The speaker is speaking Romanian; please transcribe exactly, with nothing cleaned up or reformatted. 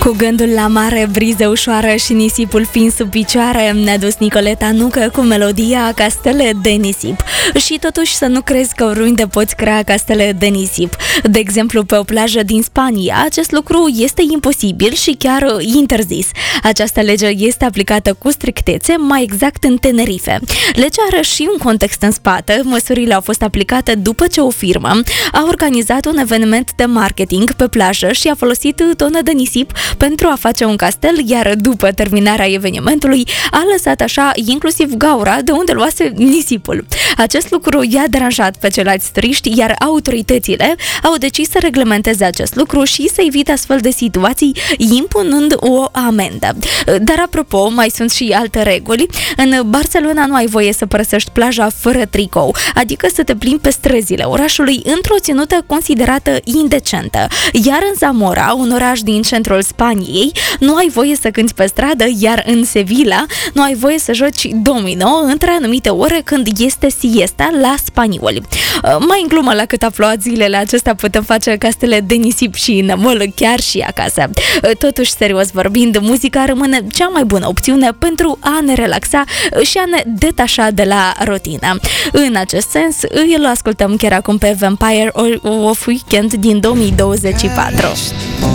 Cu gândul la mare, briză ușoară și nisipul fiind sub picioare, ne-a dus Nicoleta Nucă cu melodia Castele de nisip. Și totuși să nu crezi că oriunde poți crea castele de nisip. De exemplu, pe o plajă din Spania, acest lucru este imposibil și chiar interzis. Această lege este aplicată cu strictețe, mai exact în Tenerife. Legea are și un context în spate. Măsurile au fost aplicate după ce o firmă a organizat un eveniment de marketing pe plajă și a folosit tone de nisip pentru a face un castel, iar după terminarea evenimentului a lăsat așa inclusiv gaura de unde luase nisipul. Acest lucru i-a deranjat pe ceilalți turiști, iar autoritățile au decis să reglementeze acest lucru și să evite astfel de situații, impunând o amendă. Dar apropo, mai sunt și alte reguli. În Barcelona nu ai voie să părăsești plaja fără tricou, adică să te plimbi pe străzile orașului într-o ținută considerată indecentă. Iar în Zamora, un oraș din centrul Spaniei, nu ai voie să cânti pe stradă, iar în Sevilla nu ai voie să joci domino între anumite ore când este siesta la spanioli. Mai în glumă, la cât aflu zilele acestea, putem face castele de nisip și în mall, chiar și acasă. Totuși, serios vorbind, muzica rămâne cea mai bună opțiune pentru a ne relaxa și a ne detașa de la rutină. În acest sens, îl ascultăm chiar acum pe Vampire of Weekend din două mii douăzeci și patru.